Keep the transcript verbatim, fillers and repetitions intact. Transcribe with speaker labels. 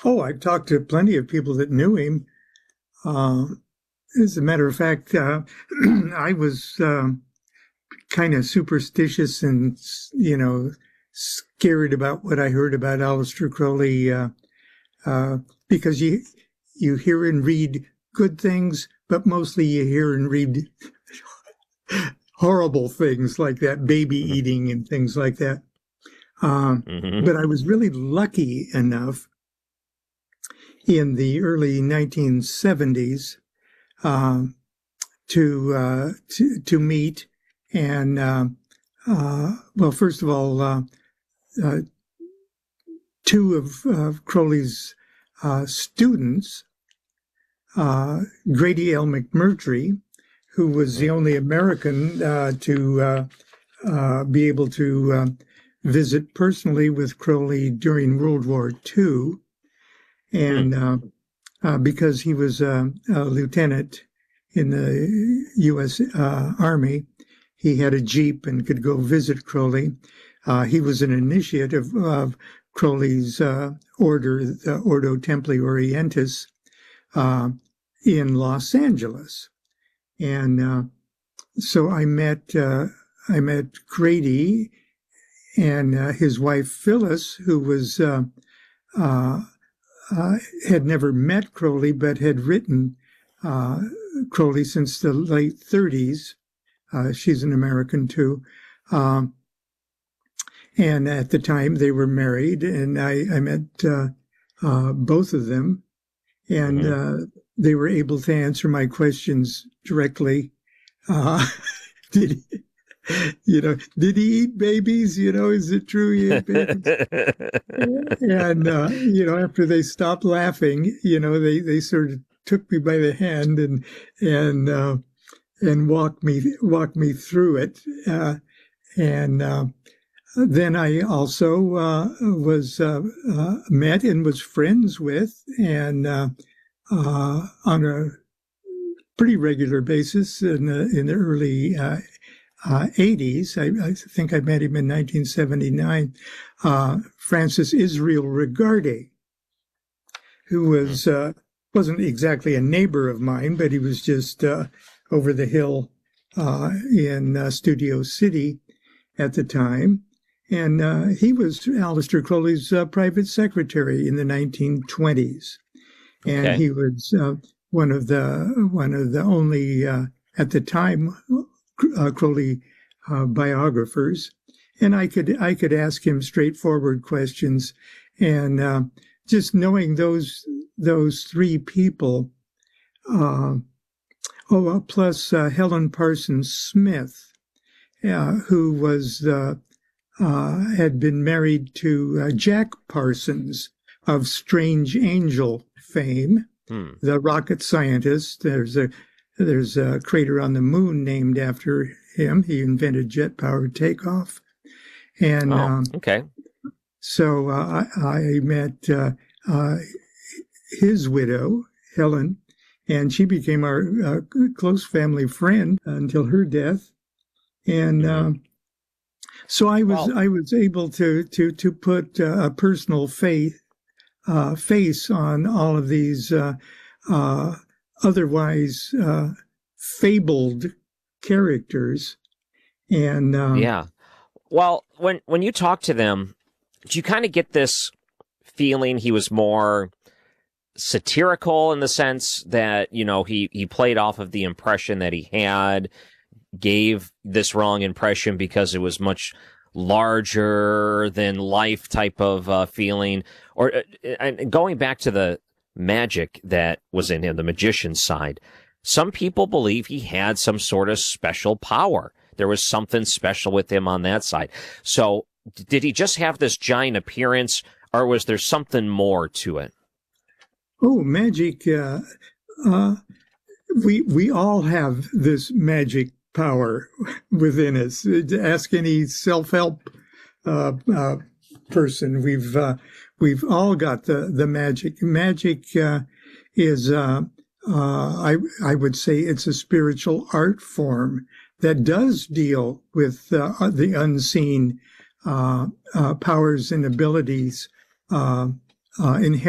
Speaker 1: Oh, I've talked to plenty of people that knew him. Uh, as a matter of fact, uh, I was um, kind of superstitious and, you know, scared about what I heard about Aleister Crowley uh, uh, because you you hear and read good things, but mostly you hear and read horrible things like that, baby eating and things like that. Um,
Speaker 2: Mm-hmm.
Speaker 1: but I was really lucky enough in the early nineteen seventies uh, to, uh, to to meet and uh, uh, well, first of all, uh, uh, two of uh, Crowley's uh, students, uh, Grady L. McMurtry, who was the only American uh, to uh, uh, be able to uh, visit personally with Crowley during World War Two, and uh, uh, because he was uh, a lieutenant in the U S uh, Army, he had a Jeep and could go visit Crowley. Uh, he was an initiate of, of Crowley's uh, order, the Ordo Templi Orientis, uh, in Los Angeles. And uh, so I met uh, I met Grady and uh, his wife Phyllis, who was uh, uh, uh, had never met Crowley but had written uh, Crowley since the late thirties. Uh, she's an American too. Um, and at the time they were married, and I, I met uh, uh, both of them, and
Speaker 2: Mm-hmm.
Speaker 1: uh, they were able to answer my questions directly. Uh, did he, you know, did he eat babies? You know, is it true he ate babies? And, uh, you know, after they stopped laughing, you know, they, they sort of took me by the hand and, and, uh, and walked me, walked me through it. Uh, and, uh, then I also, uh, was, uh, uh, met and was friends with and, uh, uh, on a pretty regular basis in the, in the early, uh, Uh, eighties. I, I think I met him in nineteen seventy-nine. Uh, Francis Israel Regarde, who was uh, wasn't exactly a neighbor of mine, but he was just uh, over the hill uh, in uh, Studio City at the time, and uh, he was Aleister Crowley's uh, private secretary in the nineteen twenties, and
Speaker 2: Okay.
Speaker 1: he was uh, one of the one of the only uh, at the time. Uh, Crowley uh, biographers, and I could I could ask him straightforward questions, and uh, just knowing those those three people, uh, oh, uh, plus uh, Helen Parsons Smith, uh, who was uh, uh, had been married to uh, Jack Parsons of Strange Angel fame,
Speaker 2: Hmm.
Speaker 1: the rocket scientist. There's a There's a crater on the moon named after him. He invented jet-powered takeoff. And
Speaker 2: Oh,
Speaker 1: um,
Speaker 2: okay.
Speaker 1: so uh, I, I met uh, uh, his widow, Helen, and she became our uh, close family friend until her death. And
Speaker 2: Mm-hmm.
Speaker 1: um, so I was
Speaker 2: Well,
Speaker 1: I was able to to to put uh, a personal faith uh, face on all of these uh, uh, otherwise uh, fabled characters. And um,
Speaker 2: yeah. Well, when when you talk to them, do you kind of get this feeling he was more satirical in the sense that, you know, he, he played off of the impression that he had, gave this wrong impression because it was much larger than life type of uh, feeling? Or uh, and going back to the magic that was in him, the magician side, some people believe he had some sort of special power. There was something special with him on that side. So did he just have this giant appearance, or was there something more to it?
Speaker 1: oh, magic! Uh, uh, we we all have this magic power within us. Ask any self-help uh, uh, person. We've uh, we've all got the the magic. Magic uh, is uh, uh, I I would say it's a spiritual art form that does deal with uh, the unseen uh, uh, powers and abilities uh, uh, inherent